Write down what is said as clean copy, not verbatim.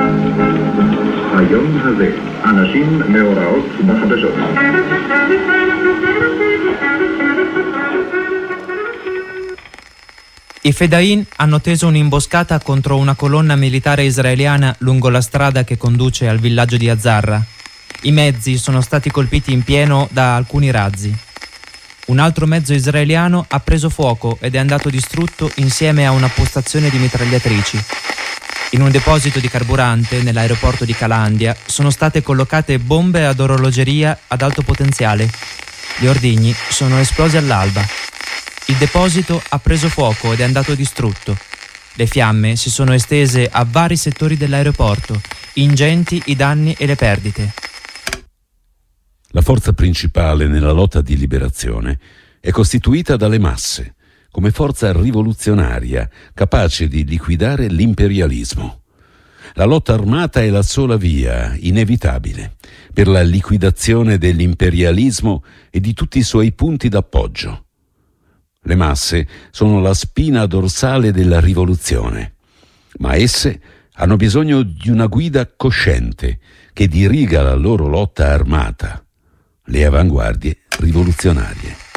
היום הזה, אנשים מאורעות בחדשות. I Fedain hanno teso un'imboscata contro una colonna militare israeliana lungo la strada che conduce al villaggio di Azzarra. I mezzi sono stati colpiti in pieno da alcuni razzi. Un altro mezzo israeliano ha preso fuoco ed è andato distrutto insieme a una postazione di mitragliatrici. In un deposito di carburante nell'aeroporto di Calandia sono state collocate bombe ad orologeria ad alto potenziale. Gli ordigni sono esplosi all'alba. Il deposito ha preso fuoco ed è andato distrutto. Le fiamme si sono estese a vari settori dell'aeroporto, ingenti i danni e le perdite. La forza principale nella lotta di liberazione è costituita dalle masse, come forza rivoluzionaria capace di liquidare l'imperialismo. La lotta armata è la sola via inevitabile per la liquidazione dell'imperialismo e di tutti i suoi punti d'appoggio. Le masse sono la spina dorsale della rivoluzione, ma esse hanno bisogno di una guida cosciente che diriga la loro lotta armata, le avanguardie rivoluzionarie.